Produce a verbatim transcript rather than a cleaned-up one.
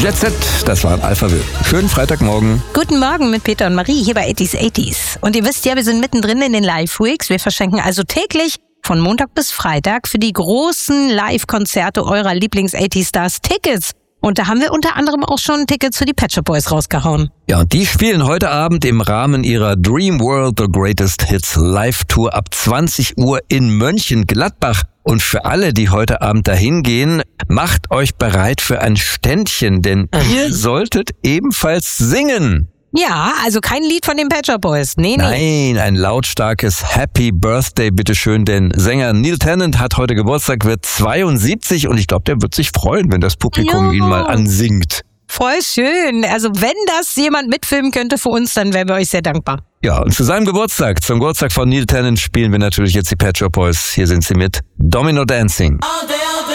Jet Set, das war ein Alphaville. Schönen Freitagmorgen. Guten Morgen mit Peter und Marie hier bei eighties eighties. Und ihr wisst ja, wir sind mittendrin in den Live-Weeks. Wir verschenken also täglich von Montag bis Freitag für die großen Live-Konzerte eurer Lieblings-eighties-Stars Tickets. Und da haben wir unter anderem auch schon Tickets für die Pet Shop Boys rausgehauen. Ja, und die spielen heute Abend im Rahmen ihrer Dream World The Greatest Hits Live-Tour ab zwanzig Uhr in Mönchengladbach. Und für alle, die heute Abend dahin gehen, macht euch bereit für ein Ständchen, denn ihr solltet ebenfalls singen. Ja, also kein Lied von den Pet Shop Boys. Nee, nee. Nein, ein lautstarkes Happy Birthday, bitteschön, denn Sänger Neil Tennant hat heute Geburtstag, wird zweiundsiebzig und ich glaube, der wird sich freuen, wenn das Publikum Ja. ihn mal ansingt. Voll schön. Also wenn das jemand mitfilmen könnte für uns, dann wären wir euch sehr dankbar. Ja, und zu seinem Geburtstag, zum Geburtstag von Neil Tennant, spielen wir natürlich jetzt die Pet Shop Boys. Hier sind sie mit Domino Dancing.